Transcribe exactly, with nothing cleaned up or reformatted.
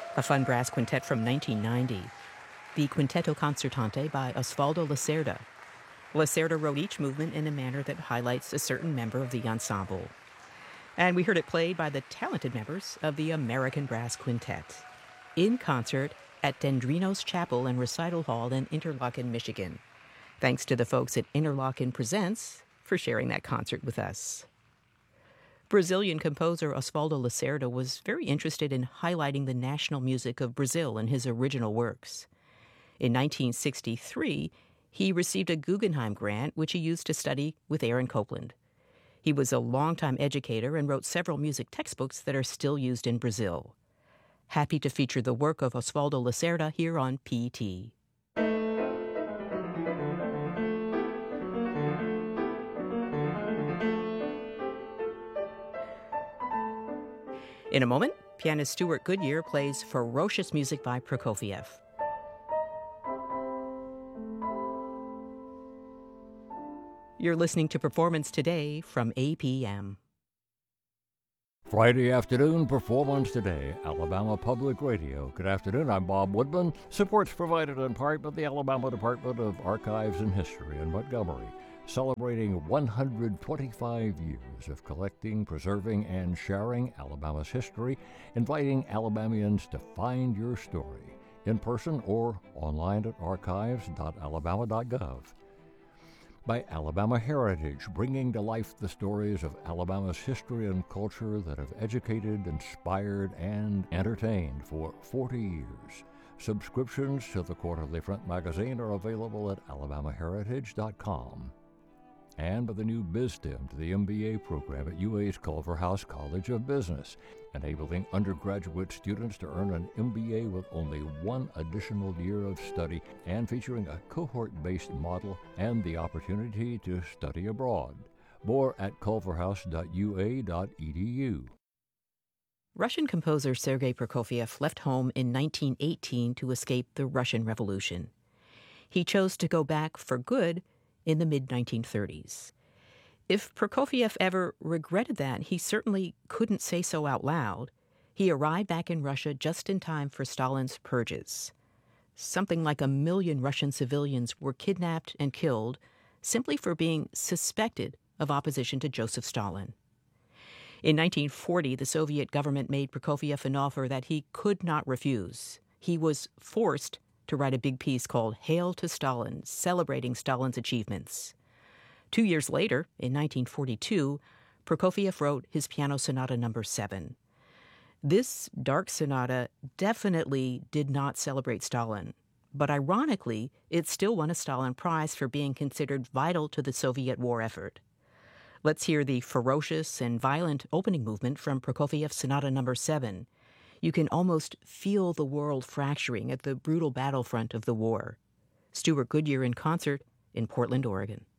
a fun brass quintet from nineteen ninety, the Quinteto Concertante by Osvaldo Lacerda. Lacerda wrote each movement in a manner that highlights a certain member of the ensemble. And we heard it played by the talented members of the American Brass Quintet, in concert at Dendrinos Chapel and Recital Hall in Interlochen, Michigan. Thanks to the folks at Interlochen Presents for sharing that concert with us. Brazilian composer Osvaldo Lacerda was very interested in highlighting the national music of Brazil in his original works. In nineteen sixty-three, he received a Guggenheim grant, which he used to study with Aaron Copland. He was a longtime educator and wrote several music textbooks that are still used in Brazil. Happy to feature the work of Osvaldo Lacerda here on P T. In a moment, pianist Stuart Goodyear plays ferocious music by Prokofiev. You're listening to Performance Today from A P M. Friday afternoon, Performance Today, Alabama Public Radio. Good afternoon, I'm Bob Woodman. Support's provided in part by the Alabama Department of Archives and History in Montgomery, celebrating one hundred twenty-five years of collecting, preserving, and sharing Alabama's history, inviting Alabamians to find your story, in person or online at archives dot alabama dot gov. By Alabama Heritage, bringing to life the stories of Alabama's history and culture that have educated, inspired, and entertained for forty years. Subscriptions to the Quarterly Front magazine are available at alabama heritage dot com. And by the new BizStem to the M B A program at U A's Culver House College of Business, enabling undergraduate students to earn an M B A with only one additional year of study, and featuring a cohort-based model and the opportunity to study abroad. More at culver house dot u a dot e d u. Russian composer Sergei Prokofiev left home in nineteen eighteen to escape the Russian Revolution. He chose to go back for good in the mid nineteen thirties. If Prokofiev ever regretted that, he certainly couldn't say so out loud. He arrived back in Russia just in time for Stalin's purges. Something like a million Russian civilians were kidnapped and killed simply for being suspected of opposition to Joseph Stalin. In nineteen forty, the Soviet government made Prokofiev an offer that he could not refuse. He was forced to write a big piece called Hail to Stalin, celebrating Stalin's achievements. Two years later, in nineteen forty-two, Prokofiev wrote his Piano Sonata number seven. This dark sonata definitely did not celebrate Stalin, but ironically, it still won a Stalin Prize for being considered vital to the Soviet war effort. Let's hear the ferocious and violent opening movement from Prokofiev's Sonata number seven. You can almost feel the world fracturing at the brutal battlefront of the war. Stuart Goodyear in concert in Portland, Oregon.